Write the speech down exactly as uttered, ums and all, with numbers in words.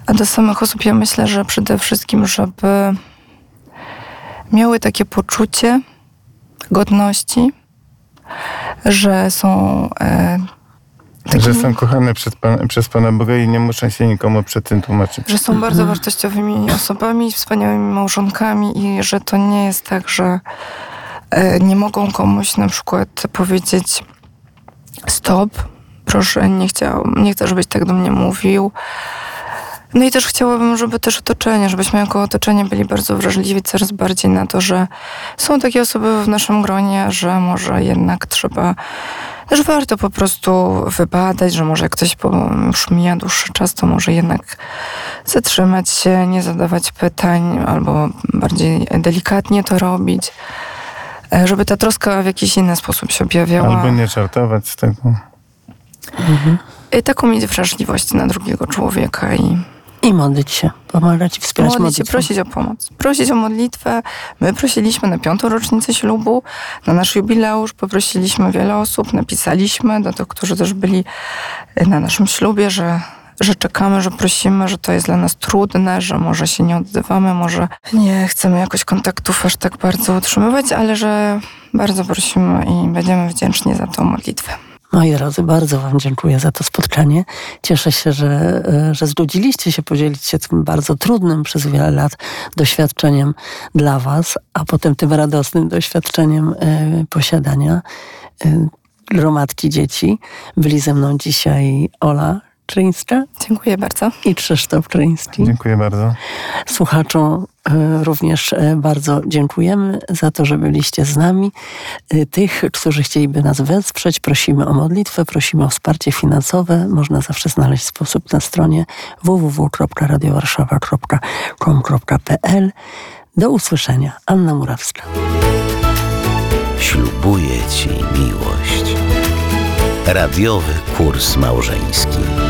A do samych osób ja myślę, że przede wszystkim, żeby miały takie poczucie godności, że są e, takimi, że są kochane przez, Pan, przez Pana Boga i nie muszą się nikomu przed tym tłumaczyć. Że są bardzo wartościowymi osobami, wspaniałymi małżonkami i że to nie jest tak, że e, nie mogą komuś na przykład powiedzieć stop, proszę, nie, chciał, nie chcę, żebyś tak do mnie mówił. No i też chciałabym, żeby też otoczenie, żebyśmy jako otoczenie byli bardzo wrażliwi coraz bardziej na to, że są takie osoby w naszym gronie, że może jednak trzeba, że warto po prostu wybadać, że może jak ktoś już mija dłuższy czas, to może jednak zatrzymać się, nie zadawać pytań albo bardziej delikatnie to robić, żeby ta troska w jakiś inny sposób się objawiała. Albo nie żartować z tego. Mhm. I taką mieć wrażliwość na drugiego człowieka i I modlić się, pomagać i wspierać modlić modlitwą. się, prosić o pomoc. Prosić o modlitwę. My prosiliśmy na piątą rocznicę ślubu, na nasz jubileusz poprosiliśmy wiele osób, napisaliśmy do tych, którzy też byli na naszym ślubie, że, że czekamy, że prosimy, że to jest dla nas trudne, że może się nie odzywamy, może nie chcemy jakoś kontaktów aż tak bardzo utrzymywać, ale że bardzo prosimy i będziemy wdzięczni za tą modlitwę. Moi drodzy, bardzo wam dziękuję za to spotkanie. Cieszę się, że, że zgodziliście się podzielić się tym bardzo trudnym przez wiele lat doświadczeniem dla was, a potem tym radosnym doświadczeniem y, posiadania y, gromadki dzieci. Byli ze mną dzisiaj Ola Czyńska. Dziękuję bardzo. I Krzysztof Czyński. Dziękuję bardzo. Słuchaczom również bardzo dziękujemy za to, że byliście z nami. Tych, którzy chcieliby nas wesprzeć, prosimy o modlitwę, prosimy o wsparcie finansowe. Można zawsze znaleźć sposób na stronie w w w kropka radio warszawa kropka com kropka p l. Do usłyszenia. Anna Murawska. Ślubuję Ci miłość. Radiowy kurs małżeński.